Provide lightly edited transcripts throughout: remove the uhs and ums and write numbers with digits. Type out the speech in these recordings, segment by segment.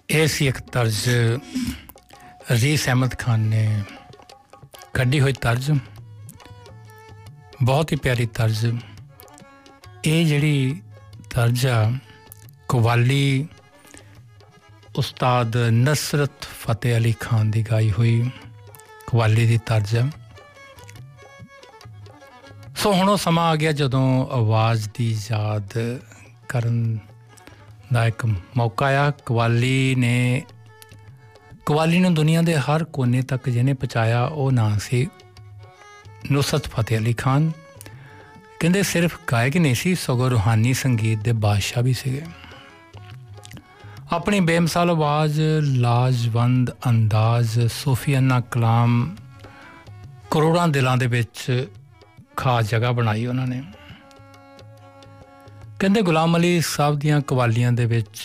ਇਹ ਸੀ ਇੱਕ ਤਰਜ਼ ਰਈਸ ਅਹਿਮਦ ਖਾਨ ਨੇ ਕੱਢੀ ਹੋਈ ਤਰਜ਼, ਬਹੁਤ ਹੀ ਪਿਆਰੀ ਤਰਜ਼। ਇਹ ਜਿਹੜੀ ਤਰਜ਼ ਆ ਕਵਾਲੀ ਉਸਤਾਦ ਨਸਰਤ ਫਤਿਹ ਅਲੀ ਖਾਨ ਦੀ ਗਾਈ ਹੋਈ ਕਵਾਲੀ ਦੀ ਤਰਜ਼ ਆ। ਸੋ ਹੁਣ ਉਹ ਸਮਾਂ ਆ ਗਿਆ ਜਦੋਂ ਆਵਾਜ਼ ਦੀ ਯਾਦ ਕਰਨ ਦਾ ਇੱਕ ਮੌਕਾ ਆ। ਕਵਾਲੀ ਨੂੰ ਦੁਨੀਆ ਦੇ ਹਰ ਕੋਨੇ ਤੱਕ ਜਿਹਨੇ ਪਹੁੰਚਾਇਆ ਉਹ ਨਾਂ ਸੀ ਨੁਸਰਤ ਫਤਿਹ ਅਲੀ ਖਾਨ। ਕਹਿੰਦੇ ਸਿਰਫ ਗਾਇਕ ਨਹੀਂ ਸੀ, ਸਗੋਂ ਰੂਹਾਨੀ ਸੰਗੀਤ ਦੇ ਬਾਦਸ਼ਾਹ ਵੀ ਸੀਗੇ। ਆਪਣੀ ਬੇਮਿਸਾਲ ਆਵਾਜ਼, ਲਾਜਵੰਦ ਅੰਦਾਜ਼, ਸੂਫੀਆਨਾ ਕਲਾਮ ਕਰੋੜਾਂ ਦਿਲਾਂ ਦੇ ਵਿੱਚ ਖਾਸ ਜਗ੍ਹਾ ਬਣਾਈ ਉਹਨਾਂ ਨੇ। ਕਹਿੰਦੇ ਗੁਲਾਮ ਅਲੀ ਸਾਹਿਬ ਦੀਆਂ ਕਵਾਲੀਆਂ ਦੇ ਵਿੱਚ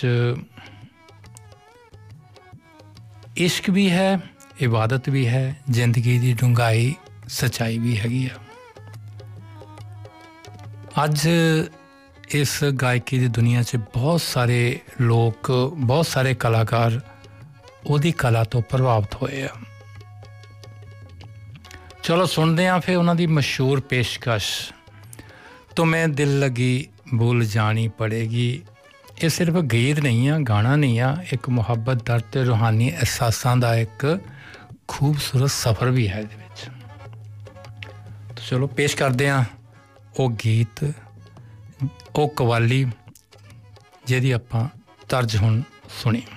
ਇਸ਼ਕ ਵੀ ਹੈ, ਇਬਾਦਤ ਵੀ ਹੈ, ਜ਼ਿੰਦਗੀ ਦੀ ਡੂੰਘਾਈ ਸੱਚਾਈ ਵੀ ਹੈਗੀ ਆ। ਅੱਜ ਇਸ ਗਾਇਕੀ ਦੀ ਦੁਨੀਆ 'ਚ ਬਹੁਤ ਸਾਰੇ ਲੋਕ, ਬਹੁਤ ਸਾਰੇ ਕਲਾਕਾਰ ਉਹਦੀ ਕਲਾ ਤੋਂ ਪ੍ਰਭਾਵਿਤ ਹੋਏ ਆ। ਚਲੋ ਸੁਣਦੇ ਹਾਂ ਫਿਰ ਉਹਨਾਂ ਦੀ ਮਸ਼ਹੂਰ ਪੇਸ਼ਕਸ਼ ਤੁਮੇ ਦਿਲ ਲਗੀ ਭੁੱਲ ਜਾਣੀ ਪੜੇਗੀ। ਇਹ ਸਿਰਫ ਗੀਤ ਨਹੀਂ ਆ, ਗਾਣਾ ਨਹੀਂ ਆ, ਇੱਕ ਮੁਹੱਬਤ, ਦਰਦ ਤੇ ਰੂਹਾਨੀ ਅਹਿਸਾਸਾਂ ਦਾ ਇੱਕ ਖੂਬਸੂਰਤ ਸਫ਼ਰ ਵੀ ਹੈ ਇਹਦੇ ਵਿੱਚ। ਚਲੋ ਪੇਸ਼ ਕਰਦੇ ਹਾਂ ਉਹ ਗੀਤ, ਉਹ ਕਵਾਲੀ ਜਿਹਦੀ ਆਪਾਂ ਤਰਜ਼ ਹੁਣ ਸੁਣੀ।